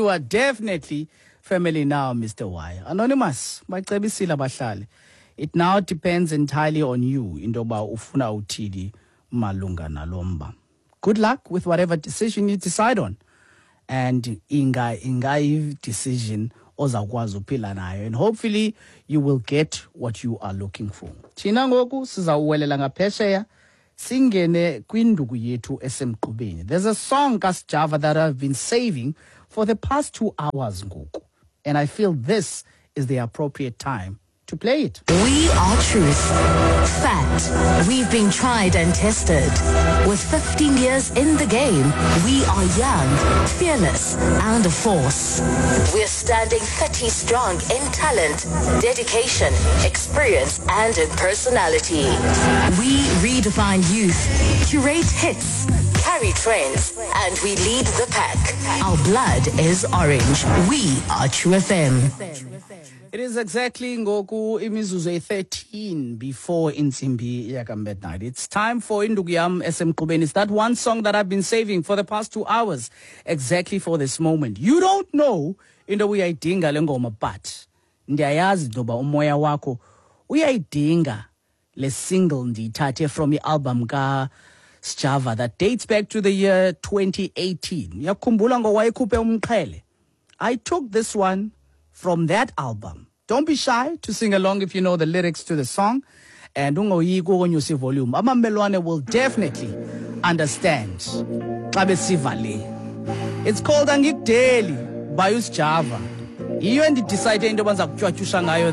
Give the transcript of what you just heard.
are definitely family now, Mr. Y. Anonymous, bacebisile abahlali. It now depends entirely on you into ba ufuna uthini malunga nalomba. Good luck with whatever decision you decide on. And inga decision ozakwazi uphila nayo, and hopefully you will get what you are looking for. Thina ngoku sizawuwelela ngaphesheya singene kwinduku yethu esemqubeni. There's a song kaSjava that I've been saving for the past 2 hours ngoku, and I feel this is the appropriate time to play it. We are truth. Fact. We've been tried and tested. With 15 years in the game, we are young, fearless, and a force. We're standing 30 strong in talent, dedication, experience, and in personality. We redefine youth, curate hits, carry trends, and we lead the pack. Our blood is orange. We are True FM. It is exactly ngoku imizuzu 13 before insimbi yaka midnight. It's time for Induku Yam esemqubeni. It's that one song that I've been saving for the past 2 hours, exactly for this moment. You don't know into uyayidinga le ngoma, but ndiyayazi doba umoya wako uyayidinga le single ndiyithathe from the album kaSjava that dates back to the year 2018. Yakhumbula ngowayikhuphe umqhele. I took this one from that album. Don't be shy to sing along if you know the lyrics to the song. And ungoyiki ukonyusa volume. Abammelwane will definitely understand. It's called Angikudeli by uSjava. Yiyo endidecide into banza kutyatyusha ngayo